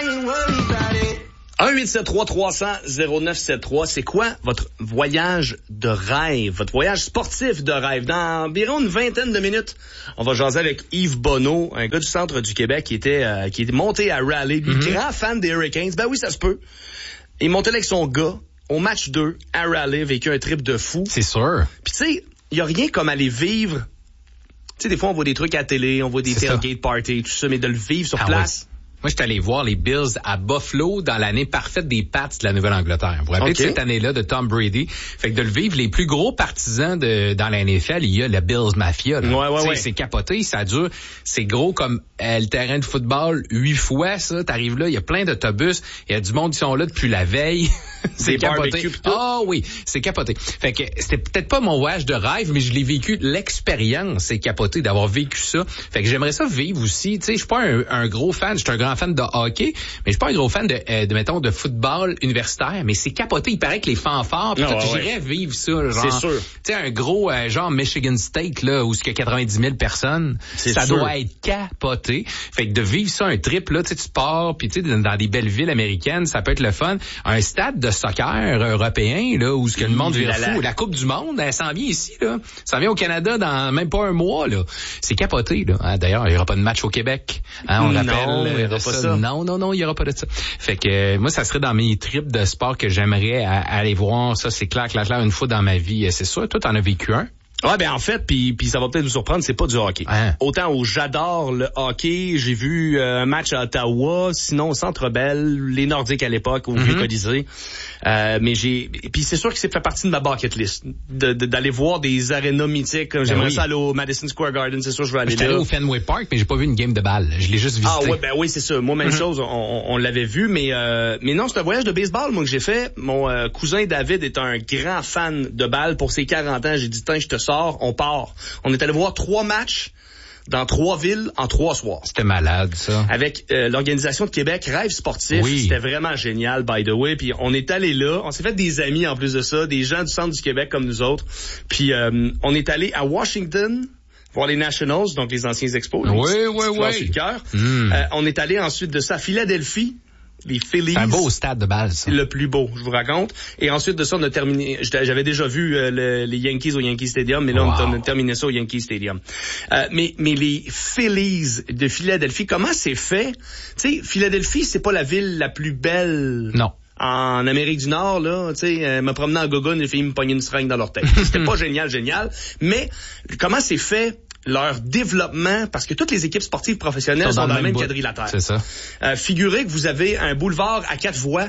1-873-300-0973. C'est quoi votre voyage de rêve, votre voyage sportif de rêve? Dans environ une vingtaine de minutes, on va jaser avec Yves Bonneau, un gars du centre du Québec qui est monté à Raleigh, grand fan des Hurricanes. Ben oui, ça se peut. Il est monté avec son gars au match 2 à Raleigh, vécu un trip de fou. C'est sûr. Puis tu sais, il y a rien comme aller vivre. Tu sais, des fois, on voit des trucs à la télé, on voit des tailgate parties, tout ça, mais de le vivre sur place... Ouais. Moi, j'étais allé voir les Bills à Buffalo dans l'année parfaite des Pats de la Nouvelle-Angleterre. Vous vous rappelez de cette année-là de Tom Brady? Fait que de le vivre, les plus gros partisans dans la NFL, il y a le Bills Mafia. Là. Ouais. C'est capoté, ça dure. C'est gros comme le terrain de football 8 fois, ça. T'arrives là, il y a plein d'autobus. Il y a du monde qui sont là depuis la veille. C'est capoté. Oui, c'est capoté. Fait que c'était peut-être pas mon voyage de rêve, mais je l'ai vécu. L'expérience, c'est capoté d'avoir vécu ça. Fait que j'aimerais ça vivre aussi. Tu sais, je suis pas un gros fan. Je suis un grand fan de hockey, mais je suis pas un gros fan mettons, de football universitaire, mais c'est capoté. Il paraît que les fanfares, j'irais vivre ça, genre. C'est sûr. Tu sais, un gros, genre Michigan State, là, où il y a 90 000 personnes. Ça doit être capoté. Fait que de vivre ça, un trip, là, tu pars, puis tu sais, dans des belles villes américaines, ça peut être le fun. Un stade de soccer européen, là, où le monde vire fou. La Coupe du Monde, elle s'en vient ici, là. Ça vient au Canada dans même pas un mois, là. C'est capoté, là. Hein, d'ailleurs, il y aura pas de match au Québec. Hein, on rappelle ça. Non, il y aura pas de ça. Fait que moi, ça serait dans mes trips de sport que j'aimerais aller voir. Ça, c'est clair, une fois dans ma vie. C'est sûr, toi, t'en as vécu un? Ouais, ben en fait, puis ça va peut-être vous surprendre, c'est pas du hockey. Autant où j'adore le hockey, j'ai vu un match à Ottawa, sinon au Centre Bell, les Nordiques à l'époque, au Vieux-Colisée. Mais puis c'est sûr que c'est fait partie de ma bucket list d'aller voir des arénas mythiques. J'aimerais ça aller au Madison Square Garden, c'est sûr je vais aller là. J'étais allé au Fenway Park, mais j'ai pas vu une game de balle. Je l'ai juste visité. Oui, c'est ça. Moi, même chose, on l'avait vu, mais non, c'est un voyage de baseball, moi, que j'ai fait. Mon cousin David est un grand fan de balle. Pour ses 40 ans, j'ai dit, tiens, je te sors, on part. On est allé voir 3 matchs dans 3 villes en 3 soirs. C'était malade, ça. Avec l'organisation de Québec, Rêve Sportif. Oui. C'était vraiment génial, by the way. Puis on est allé là. On s'est fait des amis en plus de ça, des gens du centre du Québec comme nous autres. Puis on est allé à Washington voir les Nationals, donc les anciens Expos. Oui. Sur le cœur. On est allé ensuite de ça à Philadelphie. Les Phillies. C'est un beau stade de base, ça. Le plus beau, je vous raconte. Et ensuite de ça, on a terminé. J'avais déjà vu les Yankees au Yankee Stadium, mais là, on a terminé ça au Yankee Stadium. Mais les Phillies de Philadelphie, comment c'est fait? Tu sais, Philadelphie, c'est pas la ville la plus belle. Non. En Amérique du Nord, là, tu sais, me promenant en gogoune, les filles me pognaient une seringue dans leur tête. C'était pas génial. Mais comment c'est fait? Leur développement, parce que toutes les équipes sportives professionnelles sont dans le même quadrilatère. C'est ça. Figurez que vous avez un boulevard à 4 voies,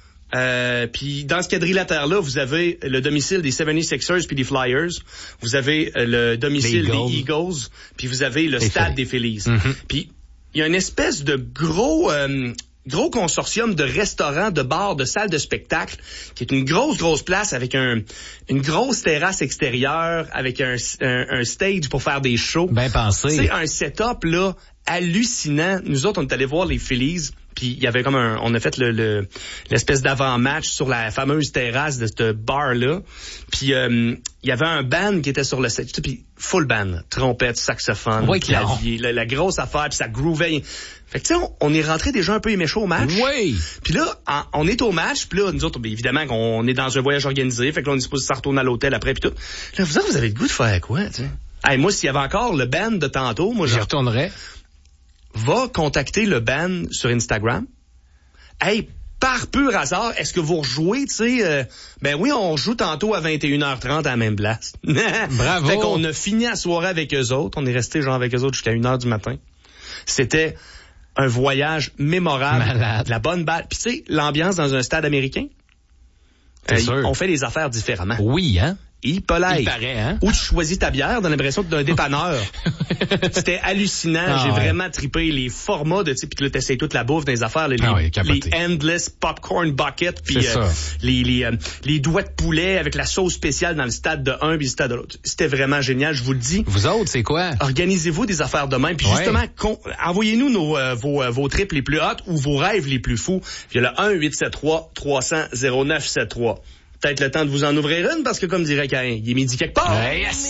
puis dans ce quadrilatère-là, vous avez le domicile des 76ers puis des Flyers, vous avez le domicile des Eagles, puis vous avez le stade des Phillies. Puis il y a une espèce de gros consortium de restaurants, de bars, de salles de spectacle, qui est une grosse place avec une grosse terrasse extérieure, avec un stage pour faire des shows. Bien pensé. C'est un setup là hallucinant. Nous autres, on est allés voir les Phillies, puis il y avait comme on a fait l'espèce d'avant-match sur la fameuse terrasse de ce bar-là. Puis il y avait un band qui était sur le stage, puis full band, trompette, saxophone, clavier, la grosse affaire, puis ça groovait. Fait que tu sais, on est rentré déjà un peu éméchés au match. Oui. Puis là, on est au match, puis là, nous autres, évidemment, qu'on est dans un voyage organisé, fait que là, on est supposé se retourner à l'hôtel après, puis tout. Là, vous avez le goût de faire quoi, tu sais? Hey, moi, s'il y avait encore le band de tantôt, moi, j'y retournerais. Va contacter le band sur Instagram. Hey, par pur hasard, est-ce que vous rejouez, tu sais, ben oui, on joue tantôt à 21h30 à la même place. Bravo. Fait qu'on a fini la soirée avec eux autres. On est resté genre avec eux autres jusqu'à 1h du matin. C'était un voyage mémorable. Malade. La bonne balle. Puis tu sais, l'ambiance dans un stade américain, on fait les affaires différemment. Oui, hein? Il paraît, hein? Où tu choisis ta bière, dans l'impression d'un dépanneur. C'était hallucinant. J'ai vraiment trippé les formats de, tu sais, puis là, t'essayes toute la bouffe dans les affaires, les endless popcorn bucket, puis les doigts de poulet avec la sauce spéciale dans le stade de un puis le stade de l'autre. C'était vraiment génial, je vous le dis. Vous autres, c'est quoi? Organisez-vous des affaires de même, puis justement, envoyez-nous vos trips les plus hautes ou vos rêves les plus fous via le 1-873-300-0973. Peut-être le temps de vous en ouvrir une, parce que comme dirait Karine, il est midi quelque part. Yes.